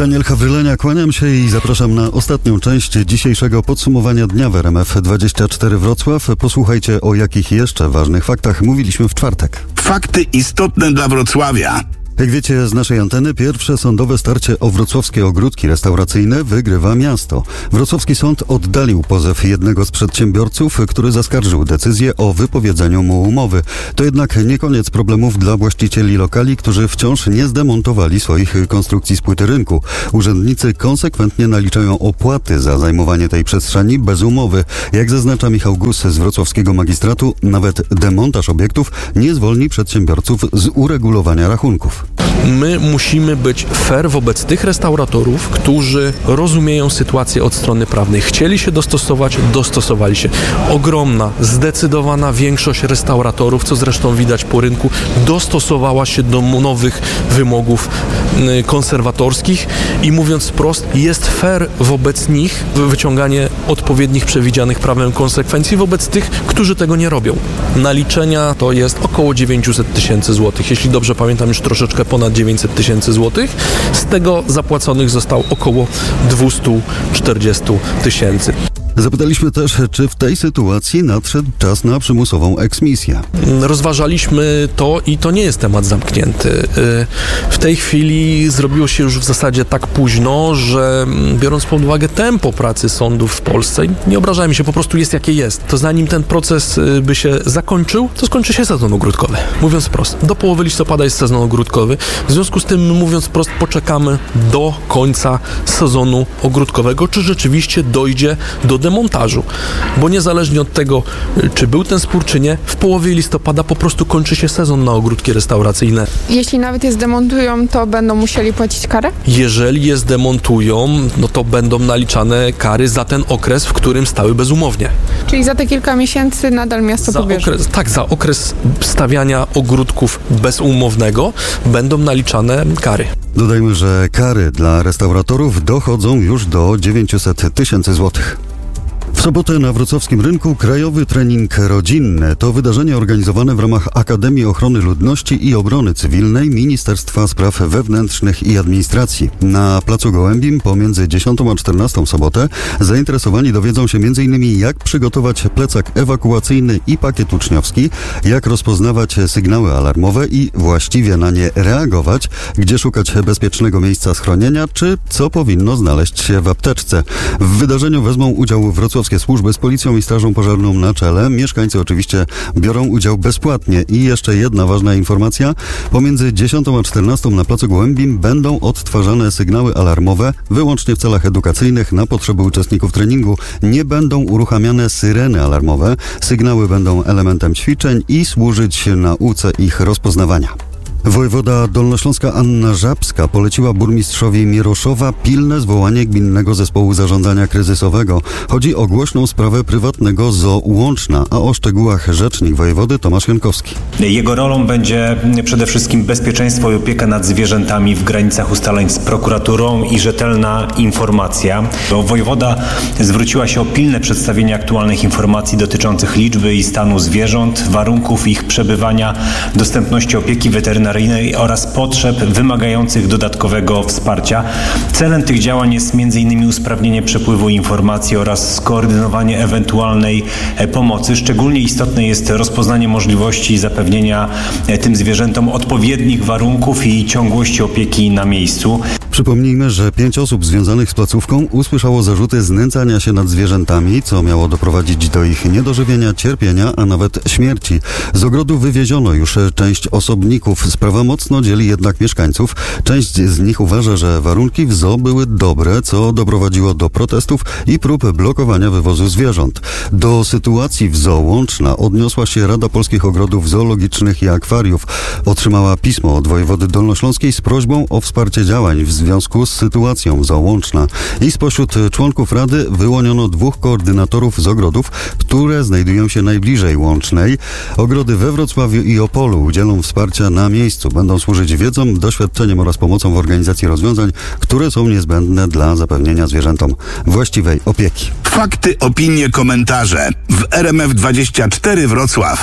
Daniel Hawrylenia, kłaniam się i zapraszam na ostatnią część dzisiejszego podsumowania dnia w RMF24 Wrocław. Posłuchajcie, o jakich jeszcze ważnych faktach mówiliśmy w czwartek. Fakty istotne dla Wrocławia. Jak wiecie z naszej anteny, pierwsze sądowe starcie o wrocławskie ogródki restauracyjne wygrywa miasto. Wrocławski sąd oddalił pozew jednego z przedsiębiorców, który zaskarżył decyzję o wypowiedzeniu mu umowy. To jednak nie koniec problemów dla właścicieli lokali, którzy wciąż nie zdemontowali swoich konstrukcji z płyty rynku. Urzędnicy konsekwentnie naliczają opłaty za zajmowanie tej przestrzeni bez umowy. Jak zaznacza Michał Gus z wrocławskiego magistratu, nawet demontaż obiektów nie zwolni przedsiębiorców z uregulowania rachunków. My musimy być fair wobec tych restauratorów, którzy rozumieją sytuację od strony prawnej. Chcieli się dostosować, dostosowali się. Ogromna, zdecydowana większość restauratorów, co zresztą widać po rynku, dostosowała się do nowych wymogów konserwatorskich i mówiąc wprost, jest fair wobec nich wyciąganie odpowiednich przewidzianych prawem konsekwencji wobec tych, którzy tego nie robią. Naliczenia to jest około 900 tysięcy złotych. Jeśli dobrze pamiętam, już troszeczkę ponad 900 tysięcy złotych. Z tego zapłaconych zostało około 240 tysięcy. Zapytaliśmy też, czy w tej sytuacji nadszedł czas na przymusową eksmisję. Rozważaliśmy to i to nie jest temat zamknięty. W tej chwili zrobiło się już w zasadzie tak późno, że biorąc pod uwagę tempo pracy sądów w Polsce, nie obrażajmy się, po prostu jest jakie jest, to zanim ten proces by się zakończył, to skończy się sezon ogródkowy. Mówiąc wprost, do połowy listopada jest sezon ogródkowy. W związku z tym, mówiąc wprost, poczekamy do końca sezonu ogródkowego, czy rzeczywiście dojdzie do demontażu, bo niezależnie od tego, czy był ten spór, czy nie, w połowie listopada po prostu kończy się sezon na ogródki restauracyjne. Jeśli nawet je zdemontują, to będą musieli płacić karę? Jeżeli je zdemontują, no to będą naliczane kary za ten okres, w którym stały bezumownie. Czyli za te kilka miesięcy nadal miasto pobierze? Za okres stawiania ogródków bezumownego będą naliczane kary. Dodajmy, że kary dla restauratorów dochodzą już do 900 tysięcy złotych. W sobotę na wrocławskim rynku Krajowy Trening Rodzinny. To wydarzenie organizowane w ramach Akademii Ochrony Ludności i Obrony Cywilnej Ministerstwa Spraw Wewnętrznych i Administracji. Na Placu Gołębim pomiędzy 10 a 14 w sobotę zainteresowani dowiedzą się m.in. jak przygotować plecak ewakuacyjny i pakiet uczniowski, jak rozpoznawać sygnały alarmowe i właściwie na nie reagować, gdzie szukać bezpiecznego miejsca schronienia, czy co powinno znaleźć się w apteczce. W wydarzeniu wezmą udział wrocławskie służby z policją i strażą pożarną na czele. Mieszkańcy oczywiście biorą udział bezpłatnie. I jeszcze jedna ważna informacja. Pomiędzy 10 a 14 na Placu Gołębim będą odtwarzane sygnały alarmowe wyłącznie w celach edukacyjnych na potrzeby uczestników treningu. Nie będą uruchamiane syreny alarmowe. Sygnały będą elementem ćwiczeń i służyć nauce ich rozpoznawania. Wojewoda Dolnośląska Anna Żabska poleciła burmistrzowi Mieroszowa pilne zwołanie Gminnego Zespołu Zarządzania Kryzysowego. Chodzi o głośną sprawę prywatnego zoo Łączna, a o szczegółach rzecznik wojewody Tomasz Jankowski. Jego rolą będzie przede wszystkim bezpieczeństwo i opieka nad zwierzętami w granicach ustaleń z prokuraturą i rzetelna informacja. Wojewoda zwróciła się o pilne przedstawienie aktualnych informacji dotyczących liczby i stanu zwierząt, warunków ich przebywania, dostępności opieki weterynaryjnej oraz potrzeb wymagających dodatkowego wsparcia. Celem tych działań jest m.in. usprawnienie przepływu informacji oraz skoordynowanie ewentualnej pomocy. Szczególnie istotne jest rozpoznanie możliwości zapewnienia tym zwierzętom odpowiednich warunków i ciągłości opieki na miejscu. Przypomnijmy, że 5 osób związanych z placówką usłyszało zarzuty znęcania się nad zwierzętami, co miało doprowadzić do ich niedożywienia, cierpienia, a nawet śmierci. Z ogrodu wywieziono już część osobników. Sprawa mocno dzieli jednak mieszkańców. Część z nich uważa, że warunki w zoo były dobre, co doprowadziło do protestów i prób blokowania wywozu zwierząt. Do sytuacji w zoo Łączna odniosła się Rada Polskich Ogrodów Zoologicznych i Akwariów. Otrzymała pismo od wojewody dolnośląskiej z prośbą o wsparcie działań w związku z sytuacją w zoo Łączna. I spośród członków Rady wyłoniono 2 koordynatorów z ogrodów, które znajdują się najbliżej Łącznej. Ogrody we Wrocławiu i Opolu udzielą wsparcia na miejscu. Będą służyć wiedzą, doświadczeniem oraz pomocą w organizacji rozwiązań, które są niezbędne dla zapewnienia zwierzętom właściwej opieki. Fakty, opinie, komentarze w RMF24 Wrocław.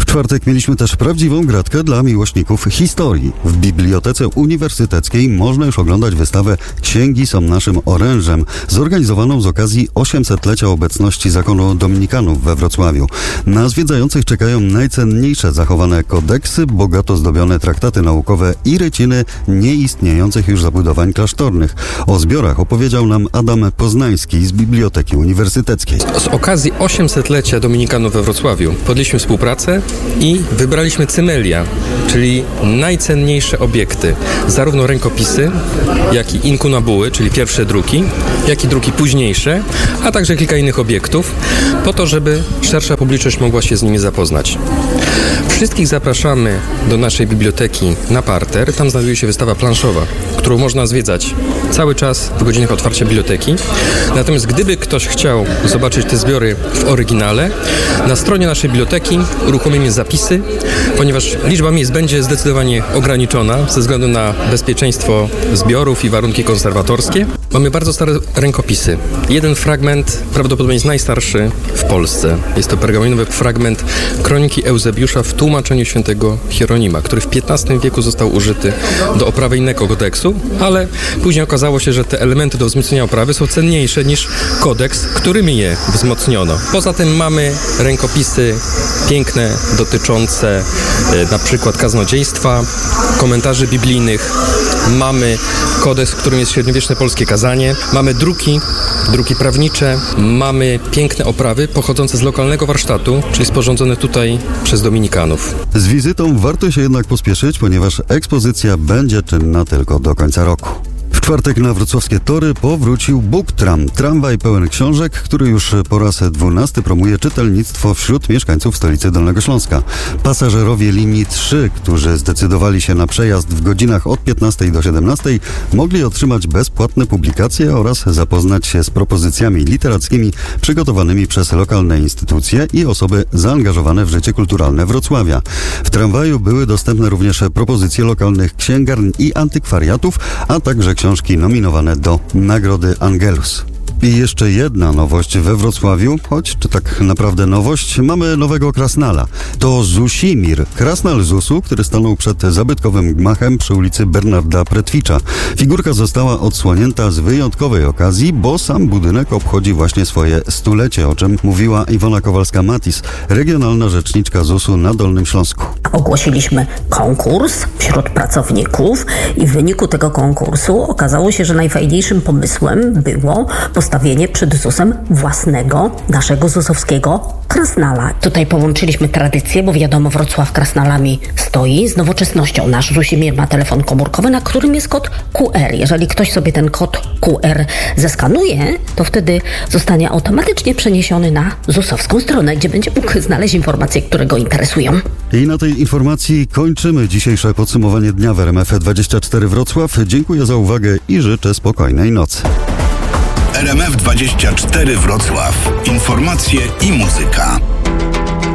W czwartek mieliśmy też prawdziwą gratkę dla miłośników historii. W Bibliotece Uniwersyteckiej można już oglądać wystawę Księgi są naszym orężem, zorganizowaną z okazji 800-lecia obecności zakonu dominikanów we Wrocławiu. Na zwiedzających czekają najcenniejsze zachowane kodeksy, bogato zdobione traktaty naukowe i ryciny nieistniejących już zabudowań klasztornych. O zbiorach opowiedział nam Adam Poznański z Biblioteki Uniwersyteckiej. Z okazji 800-lecia dominikanów we Wrocławiu podjęliśmy współpracę i wybraliśmy cymelia, czyli najcenniejsze obiekty, zarówno rękopisy, jak i inkunabuły, czyli pierwsze druki, jak i druki późniejsze, a także kilka innych obiektów, po to, żeby szersza publiczność mogła się z nimi zapoznać. Wszystkich zapraszamy do naszej biblioteki na parter. Tam znajduje się wystawa planszowa, którą można zwiedzać cały czas w godzinach otwarcia biblioteki. Natomiast gdyby ktoś chciał zobaczyć te zbiory w oryginale, na stronie naszej biblioteki uruchomimy zapisy, ponieważ liczba miejsc będzie zdecydowanie ograniczona ze względu na bezpieczeństwo zbiorów i warunki konserwatorskie. Mamy bardzo stare rękopisy. Jeden fragment prawdopodobnie jest najstarszy w Polsce. Jest to pergaminowy fragment Kroniki Eusebiusza w tłumaczeniu świętego Hieronima, który w XV wieku został użyty do oprawy innego kodeksu, ale później okazało się, że te elementy do wzmocnienia oprawy są cenniejsze niż kodeks, którymi je wzmocniono. Poza tym mamy rękopisy piękne dotyczące na przykład kaznodziejstwa, komentarzy biblijnych, mamy kodeks, którym jest średniowieczne polskie kazanie, mamy druki prawnicze, mamy piękne oprawy pochodzące z lokalnego warsztatu, czyli sporządzone tutaj przez dominikanów. Z wizytą warto się jednak pospieszyć, ponieważ ekspozycja będzie czynna tylko do końca roku. W czwartek na wrocławskie tory powrócił BookTram, tramwaj pełen książek, który już po raz 12 promuje czytelnictwo wśród mieszkańców stolicy Dolnego Śląska. Pasażerowie linii 3, którzy zdecydowali się na przejazd w godzinach od 15 do 17, mogli otrzymać bezpłatne publikacje oraz zapoznać się z propozycjami literackimi przygotowanymi przez lokalne instytucje i osoby zaangażowane w życie kulturalne Wrocławia. W tramwaju były dostępne również propozycje lokalnych księgarni i antykwariatów, a także książki nominowane do Nagrody Angelus. I jeszcze jedna nowość we Wrocławiu, choć czy tak naprawdę nowość, mamy nowego krasnala. To Zusimir, krasnal ZUS-u, który stanął przed zabytkowym gmachem przy ulicy Bernarda Pretwicza. Figurka została odsłonięta z wyjątkowej okazji, bo sam budynek obchodzi właśnie swoje 100-lecie, o czym mówiła Iwona Kowalska-Matis, regionalna rzeczniczka ZUS-u na Dolnym Śląsku. Ogłosiliśmy konkurs wśród pracowników i w wyniku tego konkursu okazało się, że najfajniejszym pomysłem było postawienie przed ZUS-em własnego, naszego ZUS-owskiego krasnala. Tutaj połączyliśmy tradycję, bo wiadomo, Wrocław krasnalami stoi, z nowoczesnością. Nasz Zusimir ma telefon komórkowy, na którym jest kod QR. Jeżeli ktoś sobie ten kod QR zeskanuje, to wtedy zostanie automatycznie przeniesiony na ZUS-owską stronę, gdzie będzie mógł znaleźć informacje, które go interesują. I na tej informacji kończymy dzisiejsze podsumowanie dnia w RMF24 Wrocław. Dziękuję za uwagę i życzę spokojnej nocy. RMF24 Wrocław. Informacje i muzyka.